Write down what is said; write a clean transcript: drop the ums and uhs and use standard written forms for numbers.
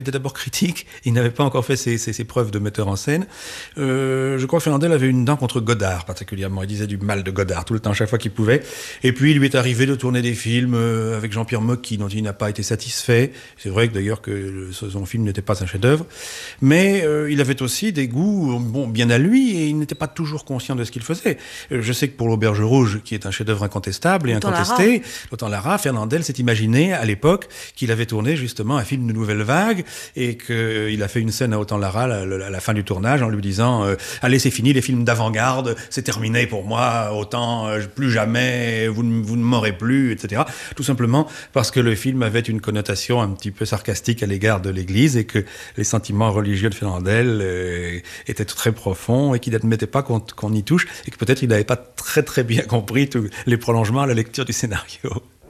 Il était d'abord critique, il n'avait pas encore fait ses preuves de metteur en scène. Je crois que Fernandel avait une dent contre Godard particulièrement. Il disait du mal de Godard tout le temps, chaque fois qu'il pouvait. Et puis il lui est arrivé de tourner des films avec Jean-Pierre Mocky dont il n'a pas été satisfait. C'est vrai que d'ailleurs que son film n'était pas un chef-d'œuvre. Mais il avait aussi des goûts bien à lui et il n'était pas toujours conscient de ce qu'il faisait. Je sais que pour l'Auberge Rouge, qui est un chef-d'œuvre incontestable et incontesté, l'Autant-Lara, Fernandel s'est imaginé à l'époque qu'il avait tourné justement un film de nouvelle vague et qu'il a fait une scène à Autant-Lara à la fin du tournage en lui disant allez, c'est fini, les films d'avant-garde, c'est terminé pour moi, autant plus jamais, vous ne m'aurez plus, etc. Tout simplement parce que le film avait une connotation un petit peu sarcastique à l'égard de l'Église et que les sentiments religieux de Fernandel étaient très profonds et qu'il n'admettait pas qu'on y touche et que peut-être il n'avait pas très très bien compris tous les prolongements à la lecture du scénario.